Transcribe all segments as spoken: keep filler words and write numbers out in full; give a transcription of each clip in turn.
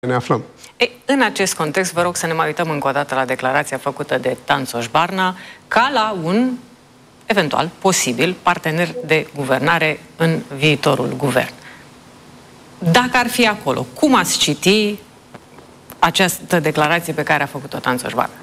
ne aflăm. Ei, în acest context, vă rog să ne mai uităm încă o dată la declarația făcută de Tanțoș Barna ca la un eventual posibil partener de guvernare în viitorul guvern. Dacă ar fi acolo, cum ați citi această declarație pe care a făcut-o Tanțoș Barna?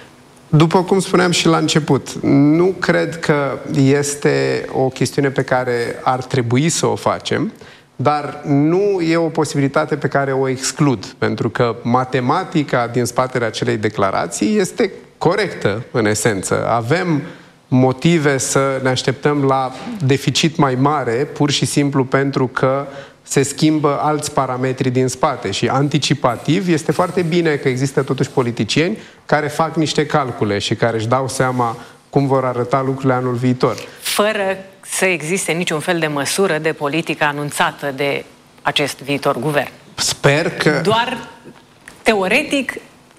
După cum spuneam și la început, nu cred că este o chestiune pe care ar trebui să o facem, dar nu e o posibilitate pe care o exclud, pentru că matematica din spatele acelei declarații este corectă, în esență. Avem motive să ne așteptăm la deficit mai mare, pur și simplu pentru că se schimbă alți parametri din spate și anticipativ este foarte bine că există totuși politicieni care fac niște calcule și care își dau seama cum vor arăta lucrurile anul viitor. Fără să existe niciun fel de măsură de politică anunțată de acest viitor guvern. Sper că... Doar teoretic,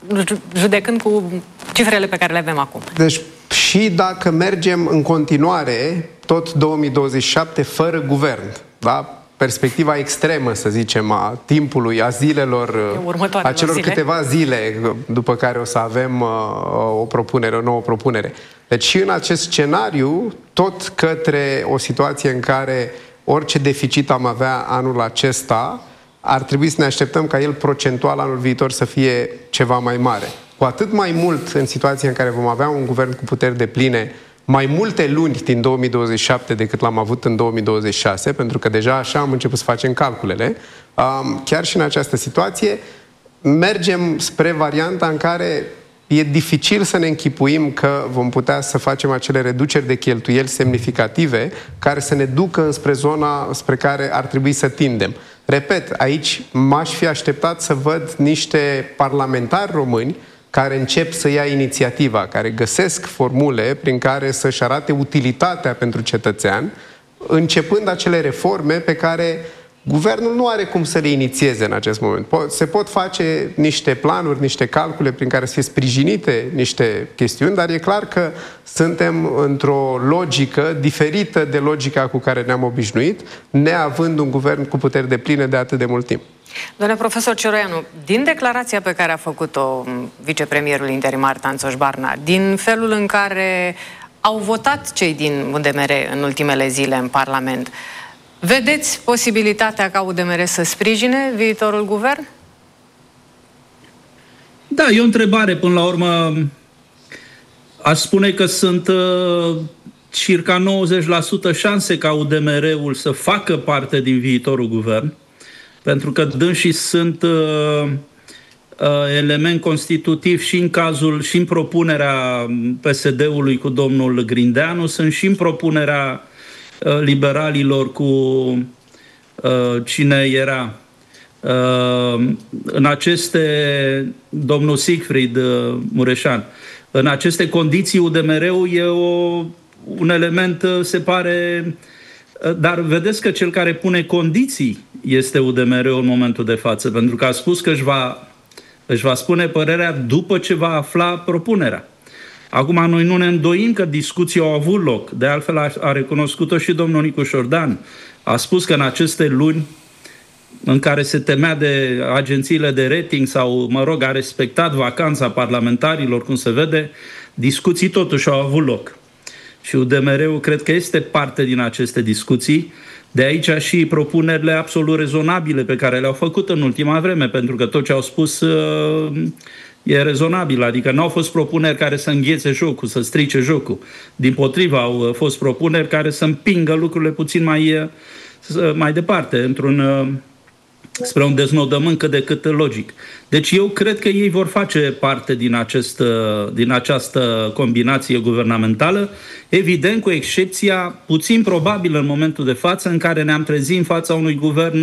judecând cu cifrele pe care le avem acum. Deci și dacă mergem în continuare tot două mii douăzeci și șapte fără guvern, da? Perspectiva extremă, să zicem, a timpului, a zilelor, a celor zile. câteva zile după care o să avem uh, o propunere, o nouă propunere. Deci și în acest scenariu, tot către o situație în care orice deficit am avea anul acesta, ar trebui să ne așteptăm ca el procentual anul viitor să fie ceva mai mare. Cu atât mai mult în situația în care vom avea un guvern cu puteri depline mai multe luni din două mii douăzeci și șapte decât l-am avut în două mii douăzeci și șase, pentru că deja așa am început să facem calculele. Chiar și în această situație mergem spre varianta în care e dificil să ne închipuim că vom putea să facem acele reduceri de cheltuieli semnificative care să ne ducă înspre zona spre care ar trebui să tindem. Repet, aici m-aș fi așteptat să văd niște parlamentari români care încep să ia inițiativa, care găsesc formule prin care să-și arate utilitatea pentru cetățean, începând acele reforme pe care guvernul nu are cum să le inițieze în acest moment. Se pot face niște planuri, niște calcule prin care să fie sprijinite niște chestiuni, dar e clar că suntem într-o logică diferită de logica cu care ne-am obișnuit, neavând un guvern cu puteri depline de atât de mult timp. Domnule profesor Cioroianu, din declarația pe care a făcut-o vicepremierul interimar Tanțoș Barna, din felul în care au votat cei din U D M R în ultimele zile în Parlament, vedeți posibilitatea ca U D M R să sprijine viitorul guvern? Da, e o întrebare. Până la urmă, aș spune că sunt uh, circa nouăzeci la sută șanse ca U D M R-ul să facă parte din viitorul guvern, pentru că dânsii sunt uh, uh, element constitutiv și în cazul, și în propunerea P S D-ului cu domnul Grindeanu, sunt și în propunerea uh, liberalilor cu uh, cine era. Uh, în aceste, domnul Siegfried uh, Mureșan, în aceste condiții U D M R-ul e o, un element, uh, se pare... Dar vedeți că cel care pune condiții este U D M R-ul în momentul de față, pentru că a spus că își va, își va spune părerea după ce va afla propunerea. Acum, noi nu ne îndoim că discuții au avut loc. De altfel, a, a recunoscut-o și domnul Nicu Șordan. A spus că în aceste luni în care se temea de agențiile de rating sau, mă rog, a respectat vacanța parlamentarilor, cum se vede, discuții totuși au avut loc. Și U D M R-ul cred că este parte din aceste discuții. De aici și propunerile absolut rezonabile pe care le-au făcut în ultima vreme, pentru că tot ce au spus uh, e rezonabil. Adică nu au fost propuneri care să înghețe jocul, să strice jocul. Dimpotrivă, au fost propuneri care să împingă lucrurile puțin mai, uh, mai departe, într-un... Uh, spre un deznodământ cât de cât logic. Deci eu cred că ei vor face parte din, acest, din această combinație guvernamentală, evident cu excepția puțin probabilă în momentul de față în care ne-am trezit în fața unui guvern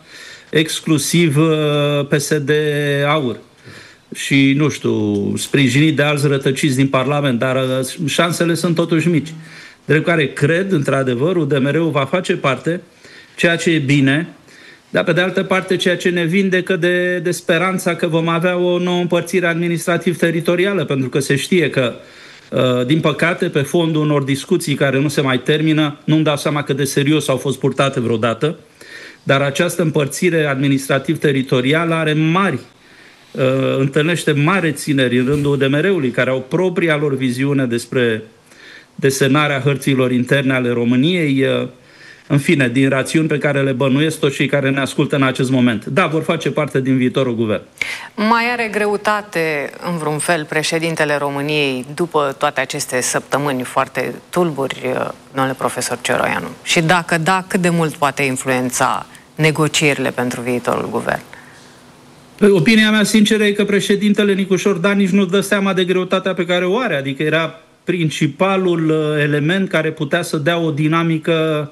exclusiv P S D-Aur și, nu știu, sprijinit de alți rătăciți din Parlament, dar șansele sunt totuși mici. Drept care cred, într-adevăr, U D M R-ul va face parte, ceea ce e bine. Dar, pe de altă parte, ceea ce ne vindecă de, de speranța că vom avea o nouă împărțire administrativ-teritorială, pentru că se știe că, din păcate, pe fondul unor discuții care nu se mai termină, nu-mi dau seama cât de serios au fost purtate vreodată, dar această împărțire administrativ-teritorială are mari, uh, întâlnește mari țineri în rândul U D M R-ului, care au propria lor viziune despre desenarea hărților interne ale României, uh, în fine, din rațiuni pe care le bănuiesc toți cei care ne ascultă în acest moment. Da, vor face parte din viitorul guvern. Mai are greutate, în vreun fel, președintele României după toate aceste săptămâni foarte tulburi, domnule profesor Cioroianu? Și dacă da, cât de mult poate influența negocierile pentru viitorul guvern? Păi, opinia mea sinceră e că președintele Nicușor Dan nici nu dă seama de greutatea pe care o are, adică era principalul element care putea să dea o dinamică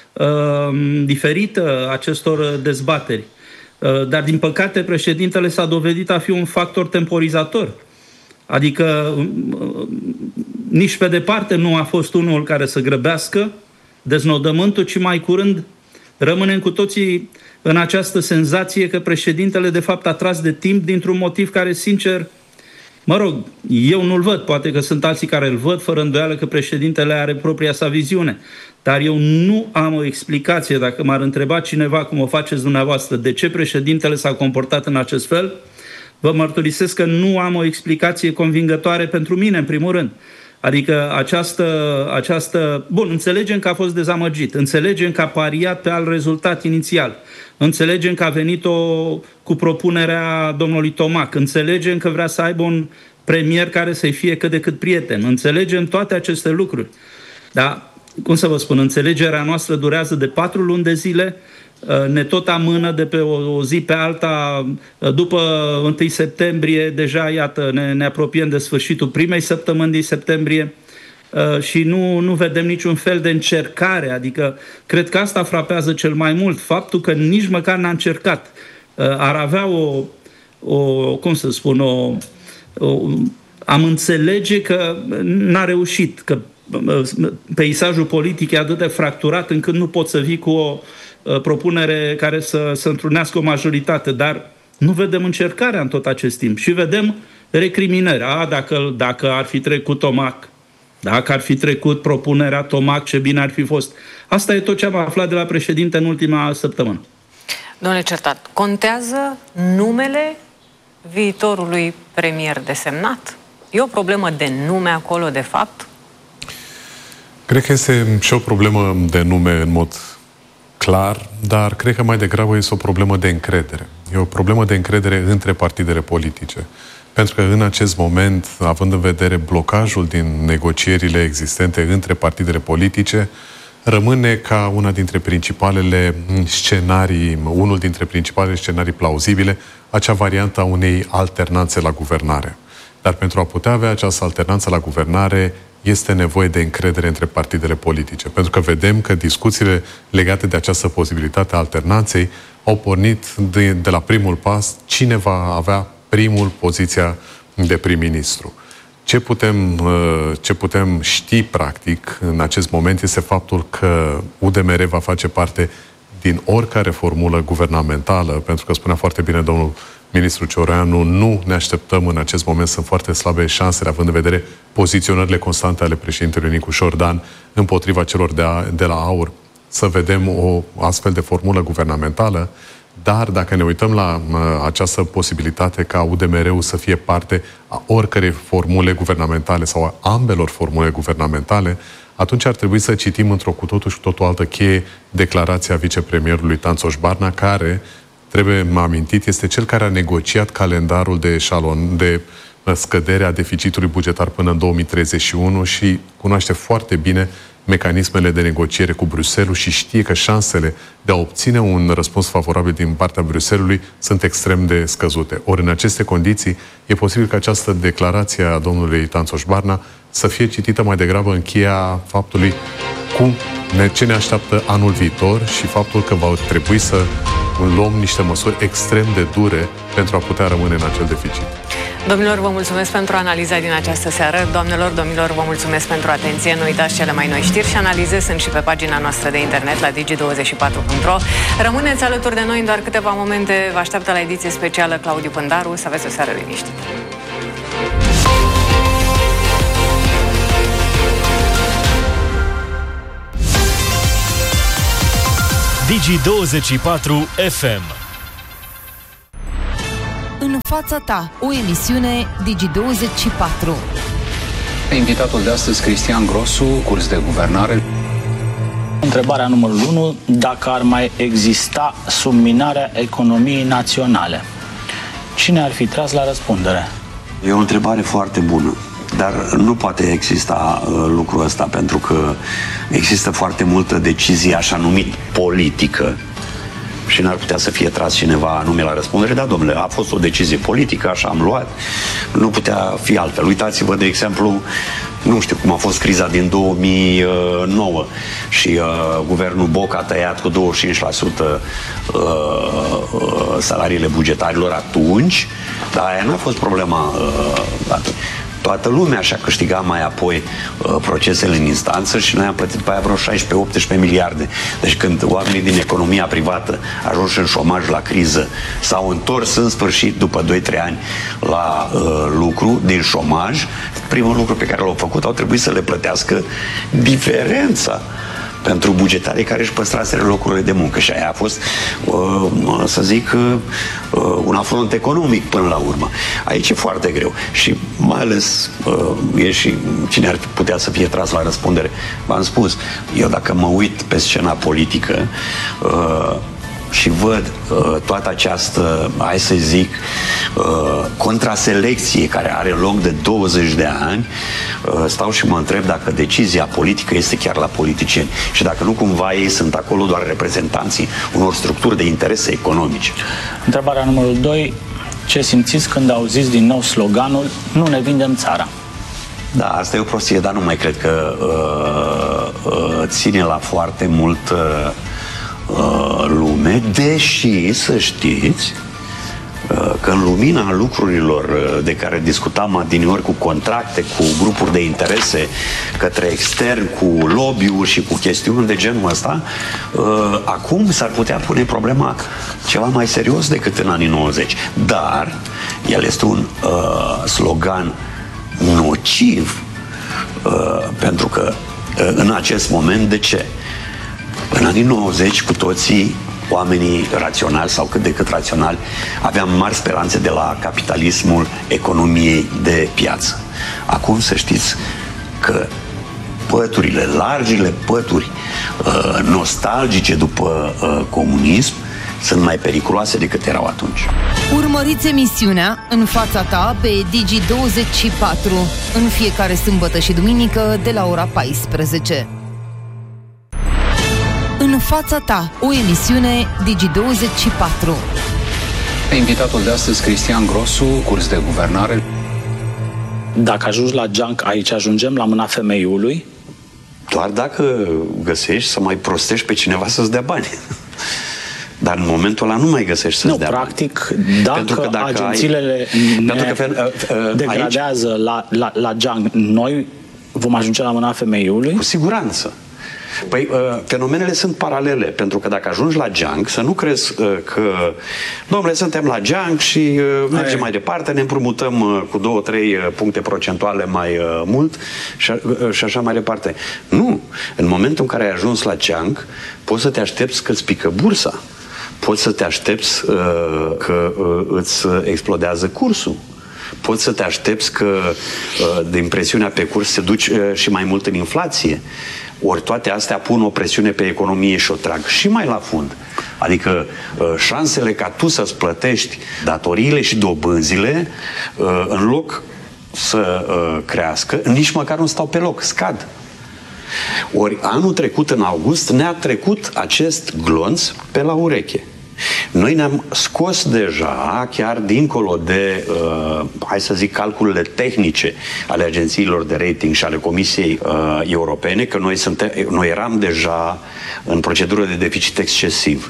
diferită acestor dezbateri. Dar, din păcate, președintele s-a dovedit a fi un factor temporizator. Adică nici pe departe nu a fost unul care să grăbească deznodământul, ci mai curând rămânem cu toții în această senzație că președintele de fapt a tras de timp dintr-un motiv care, sincer, mă rog, eu nu-l văd, poate că sunt alții care îl văd, fără îndoială că președintele are propria sa viziune. Dar eu nu am o explicație, dacă m-ar întreba cineva cum o faceți dumneavoastră, de ce președintele s-a comportat în acest fel, vă mărturisesc că nu am o explicație convingătoare pentru mine, în primul rând. Adică această, această... Bun, înțelegem că a fost dezamăgit, înțelegem că a pariat pe alt rezultat inițial, înțelegem că a venit-o cu propunerea domnului Tomac, înțelegem că vrea să aibă un premier care să-i fie cât de cât prieten, înțelegem toate aceste lucruri. Dar, cum să vă spun, înțelegerea noastră durează de patru luni de zile, ne tot amână de pe o, o zi pe alta, după întâi septembrie, deja, iată, ne, ne apropiem de sfârșitul primei săptămâni din septembrie și nu, nu vedem niciun fel de încercare, adică cred că asta frapează cel mai mult, faptul că nici măcar n-a încercat. Ar avea o, o cum să spun, o, o, am înțelege că n-a reușit, că peisajul politic e atât de fracturat încât nu pot să vii cu o propunere care să, să întrunească o majoritate, dar nu vedem încercarea în tot acest timp și vedem recriminări. A, dacă, dacă ar fi trecut Tomac, dacă ar fi trecut propunerea Tomac, ce bine ar fi fost. Asta e tot ce am aflat de la președinte în ultima săptămână. Domnule Certat, contează numele viitorului premier desemnat? E o problemă de nume acolo, de fapt? Cred că este și o problemă de nume în mod clar, dar cred că mai degrabă este o problemă de încredere. E o problemă de încredere între partidele politice. Pentru că în acest moment, având în vedere blocajul din negocierile existente între partidele politice, rămâne ca una dintre principalele scenarii, unul dintre principalele scenarii plauzibile, acea variantă a unei alternanțe la guvernare. Dar pentru a putea avea această alternanță la guvernare, este nevoie de încredere între partidele politice. Pentru că vedem că discuțiile legate de această posibilitate a alternanței au pornit de, de la primul pas, cine va avea primul poziția de prim-ministru. Ce putem, ce putem ști, practic, în acest moment este faptul că U D M R va face parte din oricare formulă guvernamentală, pentru că spunea foarte bine domnul ministru Cioroianu, nu ne așteptăm în acest moment, sunt foarte slabe șansele, având în vedere poziționările constante ale președintelui Nicușor Dan împotriva celor de, a, de la AUR, să vedem o astfel de formulă guvernamentală, dar dacă ne uităm la uh, această posibilitate ca U D M R-ul să fie parte a oricărei formule guvernamentale sau a ambelor formule guvernamentale, atunci ar trebui să citim într-o cu totul și cu totul altă cheie declarația vicepremierului Tanțoș Barna, care, trebuie amintit, este cel care a negociat calendarul de eșalon, de scăderea deficitului bugetar până în două mii treizeci și unu și cunoaște foarte bine mecanismele de negociere cu Bruxelles și știe că șansele de a obține un răspuns favorabil din partea Bruxellesului sunt extrem de scăzute. Ori în aceste condiții e posibil ca această declarație a domnului Tanțoș Barna să fie citită mai degrabă în cheia faptului cum ne, ce ne așteaptă anul viitor și faptul că va trebui să luăm niște măsuri extrem de dure pentru a putea rămâne în acel deficit. Domnilor, vă mulțumesc pentru analiza din această seară. Doamnelor, domnilor, vă mulțumesc pentru atenție. Nu uitați cele mai noi știri și analize sunt și pe pagina noastră de internet la digi douăzeci și patru punct ro. Rămâneți alături de noi în doar câteva momente. Vă așteaptă la ediție specială Claudiu Pândaru. Să aveți o seară liniștită. Digi douăzeci și patru F M. În fața ta, o emisiune Digi douăzeci și patru. Invitatul de astăzi, Cristian Grosu, curs de guvernare. Întrebarea numărul unu, dacă ar mai exista subminarea economiei naționale, cine ar fi tras la răspundere? E o întrebare foarte bună, dar nu poate exista uh, lucrul ăsta, pentru că există foarte multă decizie așa numit politică și n-ar putea să fie tras cineva anume la răspundere. Da, domnule, a fost o decizie politică, așa am luat, nu putea fi altfel. Uitați-vă, de exemplu, nu știu cum a fost criza din două mii nouă și uh, guvernul Boc a tăiat cu douăzeci și cinci la sută uh, uh, salariile bugetarilor atunci, dar aia n-a fost problema uh, atunci. Toată lumea și-a câștigat mai apoi uh, procesele în instanță și noi am plătit pe aia vreo șaisprezece optsprezece miliarde. Deci când oamenii din economia privată ajunși în șomaj la criză s-au întors în sfârșit după doi trei ani la uh, lucru din șomaj, primul lucru pe care l-au făcut au trebuit să le plătească diferența pentru bugetarii care își păstraseră locurile de muncă. Și aia a fost, uh, să zic, uh, un afront economic până la urmă. Aici e foarte greu. Și mai ales uh, e și cine ar putea să fie tras la răspundere. V-am spus, eu dacă mă uit pe scena politică uh, și văd uh, toată această, hai să zic, uh, contraselecție care are loc de douăzeci de ani, uh, stau și mă întreb dacă decizia politică este chiar la politicieni și dacă nu cumva ei sunt acolo doar reprezentanții unor structuri de interese economice. Întrebarea numărul doi, ce simțiți când auziți din nou sloganul "Nu ne vindem țara"? Da, asta e o prostie, dar nu mai cred că uh, uh, ține la foarte mult uh, lume, deși să știți că în lumina lucrurilor de care discutam adineori, cu contracte, cu grupuri de interese către extern, cu lobby-uri și cu chestiuni de genul ăsta, acum s-ar putea pune problema ceva mai serios decât în anii nouăzeci. Dar el este un uh, slogan nociv uh, pentru că uh, în acest moment, de ce? În anii nouăzeci, cu toții, oamenii raționali sau cât de cât raționali, aveam mari speranțe de la capitalismul economiei de piață. Acum să știți că păturile, largile pături uh, nostalgice după uh, comunism sunt mai periculoase decât erau atunci. Urmăriți emisiunea În fața ta pe Digi douăzeci și patru în fiecare sâmbătă și duminică de la ora paisprezece. În fața ta, o emisiune Digi douăzeci și patru. Invitatul de astăzi, Cristian Grosu, curs de guvernare. Dacă ajungi la junk, aici ajungem la mâna femeiului? Doar dacă găsești să mai prostești pe cineva să-ți dea bani. Dar în momentul ăla nu mai găsești să-ți nu, dea practic, bani. dacă, Pentru că dacă agențiile ai... ne Pentru că, uh, uh, degradează aici... la, la, la junk, noi vom ajunge la mâna femeiului? Cu siguranță. Păi, uh, fenomenele sunt paralele, pentru că dacă ajungi la junk, să nu crezi uh, că, domnule, suntem la junk și uh, mergem mai departe, ne împrumutăm uh, cu două, trei uh, puncte procentuale mai uh, mult și, uh, și așa mai departe. Nu! În momentul în care ai ajuns la junk, poți să te aștepți că îți pică bursa. Poți să te aștepți uh, că uh, îți explodează cursul. Poți să te aștepți că uh, din presiunea pe curs se duci uh, și mai mult în inflație. Ori toate astea pun o presiune pe economie și o trag și mai la fund. Adică șansele ca tu să-ți plătești datoriile și dobânzile, în loc să crească, nici măcar nu stau pe loc, scad. Ori anul trecut, în august, ne-a trecut acest glonț pe la ureche. Noi ne-am scos deja, chiar dincolo de, uh, hai să zic, calculele tehnice ale agențiilor de rating și ale Comisiei uh, Europene, că noi, suntem, noi eram deja în procedură de deficit excesiv.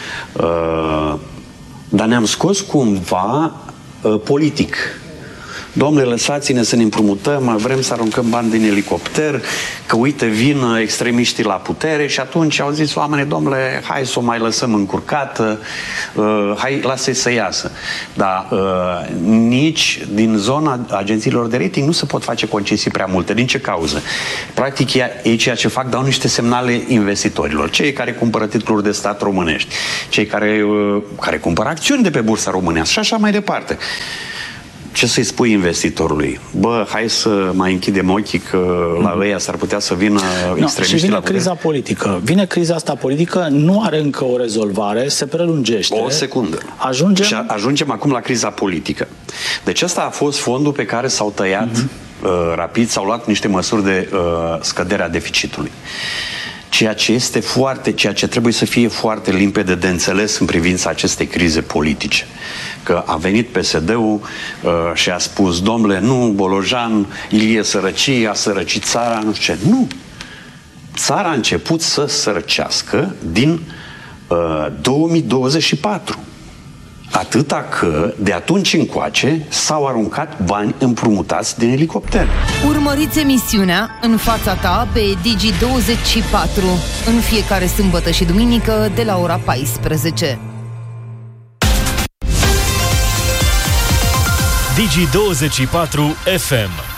Uh, dar ne-am scos cumva uh, politic. domnule, lăsați-ne să ne împrumutăm, vrem să aruncăm bani din elicopter, că uite, vin extremiștii la putere și atunci au zis oamenii, domnule, hai să o mai lăsăm încurcată, uh, hai, lasă-i să iasă. Dar uh, nici din zona agențiilor de rating nu se pot face concesii prea multe. Din ce cauză? Practic, ei ceea ce fac, dau niște semnale investitorilor. Cei care cumpără titluri de stat românești, cei care, uh, care cumpără acțiuni de pe bursa românească și așa mai departe. Ce să-i spui investitorului? Bă, hai să mai închidem ochii că la ăia s-ar putea să vină no, extremiștii și vine la putere. criza politică. Vine criza asta politică, nu are încă o rezolvare, se prelungește. O secundă. Ajungem... Și ajungem acum la criza politică. Deci ăsta a fost fondul pe care s-au tăiat uh-huh. uh, rapid, s-au luat niște măsuri de uh, scădere a deficitului. Ceea ce este foarte, ceea ce trebuie să fie foarte limpede de înțeles în privința acestei crize politice. Că a venit P S D-ul uh, și a spus, domnule, nu, Bolojan, Ilie sărăcie, a sărăcit țara, nu știu ce. Nu! Țara a început să sărăcească din uh, două mii douăzeci și patru. Atâta că, de atunci încoace, s-au aruncat bani împrumutați din elicopter. Urmăriți emisiunea În fața ta pe Digi douăzeci și patru în fiecare sâmbătă și duminică de la ora paisprezece. Digi douăzeci și patru F M.